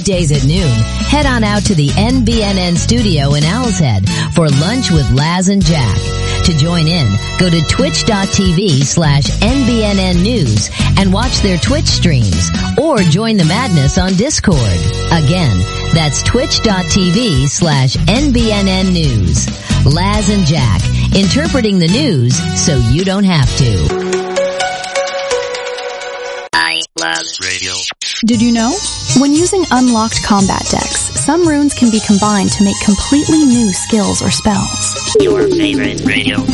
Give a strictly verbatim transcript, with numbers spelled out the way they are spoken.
weekdays at noon, head on out to the N B N N studio in Owl's Head for Lunch with Laz and Jack. To join in, go to twitch.tv slash NBNN News and watch their Twitch streams or join the madness on Discord. Again, that's twitch.tv slash NBNN News. Laz and Jack, interpreting the news so you don't have to. I love radio. Did you know? When using unlocked combat decks, some runes can be combined to make completely new skills or spells. Your favorite radio.